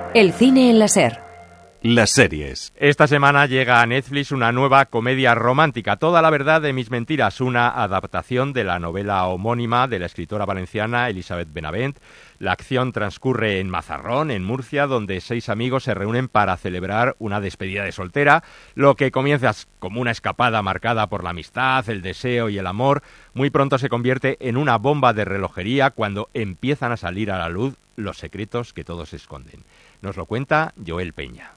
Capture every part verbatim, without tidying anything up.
El cine en la SER. Las series. Esta semana llega a Netflix una nueva comedia romántica, Toda la verdad de mis mentiras, una adaptación de la novela homónima de la escritora valenciana Elisabeth Benavent. La acción transcurre en Mazarrón, en Murcia, donde seis amigos se reúnen para celebrar una despedida de soltera. Lo que comienza como una escapada marcada por la amistad, el deseo y el amor, muy pronto se convierte en una bomba de relojería cuando empiezan a salir a la luz los secretos que todos esconden. Nos lo cuenta Joel Peña.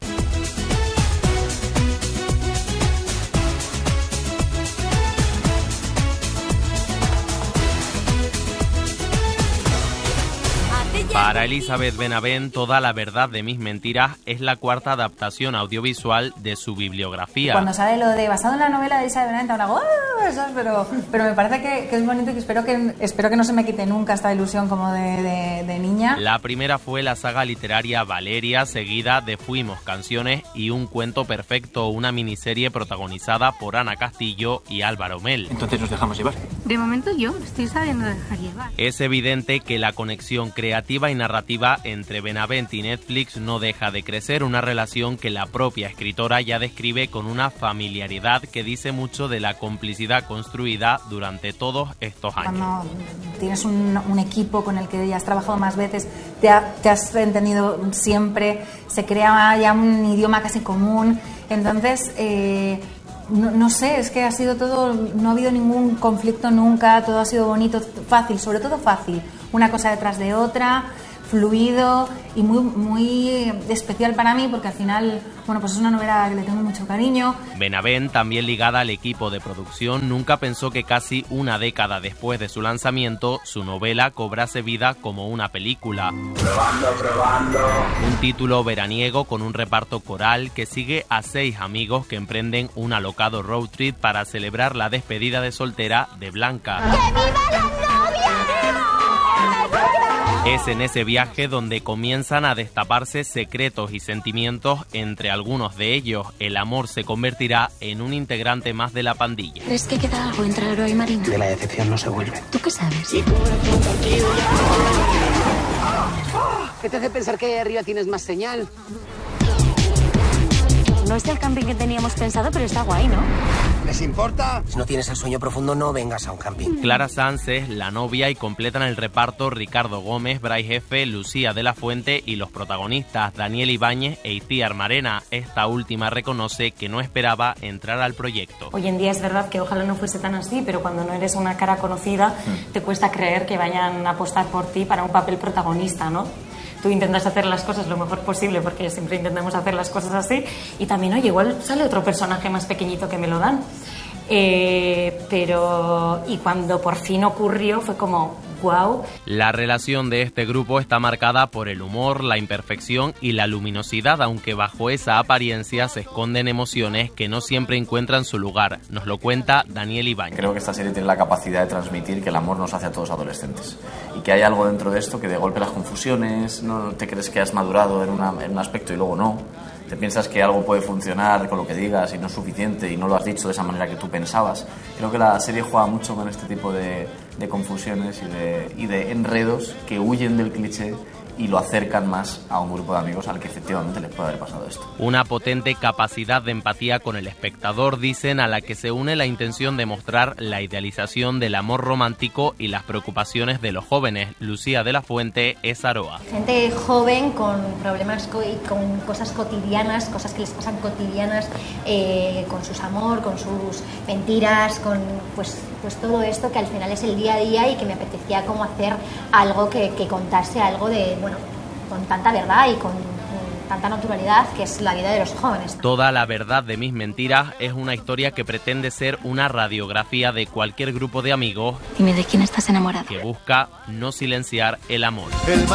Para Elisabeth Benavent, Toda la verdad de mis mentiras es la cuarta adaptación audiovisual de su bibliografía. Cuando sale lo de basado en la novela de Elisabeth Benavent, ahora hago ¡ah! Eso, pero, pero me parece que, que es bonito y que espero, que espero que no se me quite nunca esta ilusión como de, de, de niña. La primera fue la saga literaria Valeria, seguida de Fuimos Canciones y Un cuento perfecto, una miniserie protagonizada por Ana Castillo y Álvaro Mel. Entonces nos dejamos llevar. De momento yo estoy sabiendo dejar llevar. Es evidente que la conexión creativa y narrativa entre Benavent y Netflix no deja de crecer, una relación que la propia escritora ya describe con una familiaridad que dice mucho de la complicidad construida durante todos estos años. Cuando tienes un, un equipo con el que ya has trabajado más veces, te, ha, te has entendido siempre, se crea ya un idioma casi común, entonces... Eh, No, no sé, es que ha sido todo, no ha habido ningún conflicto nunca, todo ha sido bonito, fácil, sobre todo fácil, una cosa detrás de otra, fluido y muy, muy especial para mí porque al final, bueno, pues es una novela que le tengo mucho cariño. Benavent, también ligada al equipo de producción, nunca pensó que casi una década después de su lanzamiento, su novela cobrase vida como una película. Probando, probando. Un título veraniego con un reparto coral que sigue a seis amigos que emprenden un alocado road trip para celebrar la despedida de soltera de Blanca. ¡Que viva la novia! Es en ese viaje donde comienzan a destaparse secretos y sentimientos entre algunos de ellos. El amor se convertirá en un integrante más de la pandilla. ¿Crees que queda algo entre Aro y Marina? De la decepción no se vuelve. ¿Tú qué sabes? ¿Qué te hace pensar que ahí arriba tienes más señal? No es el camping que teníamos pensado, pero está guay, ¿no? ¿Les importa? Si no tienes el sueño profundo, no vengas a un camping. Clara Sanz es la novia y completan el reparto Ricardo Gómez, Brais Jefe, Lucía de la Fuente y los protagonistas Daniel Ibáñez e Itziar Marena. Esta última reconoce que no esperaba entrar al proyecto. Hoy en día es verdad que ojalá no fuese tan así, pero cuando no eres una cara conocida, te cuesta creer que vayan a apostar por ti para un papel protagonista, ¿no? Tú intentas hacer las cosas lo mejor posible porque siempre intentamos hacer las cosas así y también, oye, igual sale otro personaje más pequeñito que me lo dan. Eh, pero y cuando por fin ocurrió fue como wow. La relación de este grupo está marcada por el humor, la imperfección y la luminosidad, aunque bajo esa apariencia se esconden emociones que no siempre encuentran su lugar. Nos lo cuenta Daniel Ibáñez. Creo que esta serie tiene la capacidad de transmitir que el amor nos hace a todos adolescentes y que hay algo dentro de esto que de golpe las confusiones, no te crees que has madurado en, una, en un aspecto y luego no. Te piensas que algo puede funcionar con lo que digas y no es suficiente y no lo has dicho de esa manera que tú pensabas. Creo que la serie juega mucho con este tipo de, de confusiones y de, y de enredos que huyen del cliché y lo acercan más a un grupo de amigos al que efectivamente les puede haber pasado esto. Una potente capacidad de empatía con el espectador, dicen, a la que se une la intención de mostrar la idealización del amor romántico y las preocupaciones de los jóvenes. Lucía de la Fuente es Aroa. Gente joven con problemas y con cosas cotidianas, cosas que les pasan cotidianas, eh, con su amor, con sus mentiras, con pues, pues todo esto que al final es el día a día y que me apetecía como hacer algo que, que contase algo de, bueno, con tanta verdad y con tanta naturalidad que es la vida de los jóvenes. Toda la verdad de mis mentiras es una historia que pretende ser una radiografía de cualquier grupo de amigos. Dime, ¿de quién estás enamorada? Que busca no silenciar el amor.